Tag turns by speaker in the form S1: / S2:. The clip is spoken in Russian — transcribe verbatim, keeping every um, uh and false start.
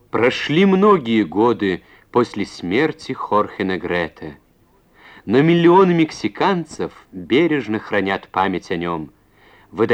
S1: Прошли многие годы после смерти Хорхе Негрете, но миллионы мексиканцев бережно хранят память о нем,